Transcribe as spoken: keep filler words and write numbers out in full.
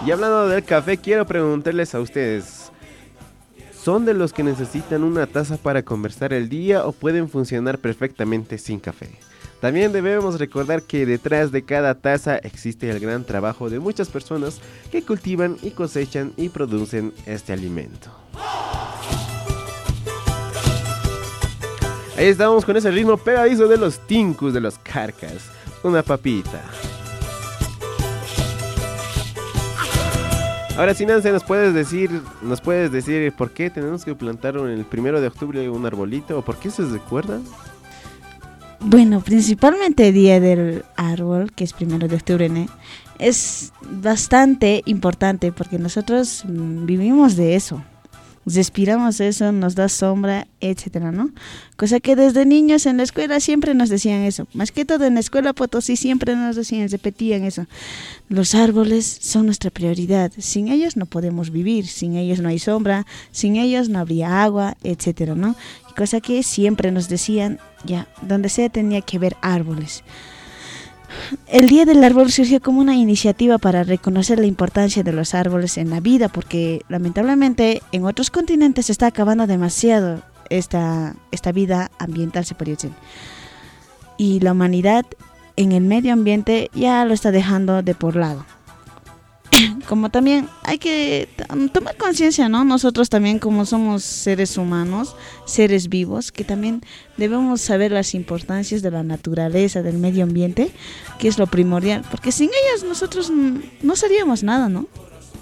Y hablando del café, quiero preguntarles a ustedes, ¿son de los que necesitan una taza para conversar el día o pueden funcionar perfectamente sin café? También debemos recordar que detrás de cada taza existe el gran trabajo de muchas personas que cultivan y cosechan y producen este alimento. Ahí estamos con ese ritmo pegadizo de los Tincus, de los Carcas. Una papita. Ahora sí, Nancy, ¿nos puedes decir, nos puedes decir por qué tenemos que plantar el primero de octubre un arbolito? ¿O por qué se recuerda? Bueno, principalmente el Día del Árbol, que es primero de octubre, ¿no? Es bastante importante porque nosotros mmm, vivimos de eso. Respiramos eso, nos da sombra, etcétera, ¿no? Cosa que desde niños en la escuela siempre nos decían eso. Más que todo en la escuela Potosí siempre nos decían, repetían eso. Los árboles son nuestra prioridad. Sin ellos no podemos vivir, sin ellos no hay sombra, sin ellos no habría agua, etcétera, ¿no? Cosa que siempre nos decían, ya, donde sea tenía que haber árboles. El Día del Árbol surgió como una iniciativa para reconocer la importancia de los árboles en la vida, porque lamentablemente en otros continentes se está acabando demasiado esta, esta vida ambiental, se podría decir. Y la humanidad en el medio ambiente ya lo está dejando de por lado. Como también hay que t- tomar conciencia, ¿no? Nosotros también, como somos seres humanos, seres vivos, que también debemos saber las importancias de la naturaleza, del medio ambiente, que es lo primordial, porque sin ellas nosotros n- no seríamos nada, ¿no?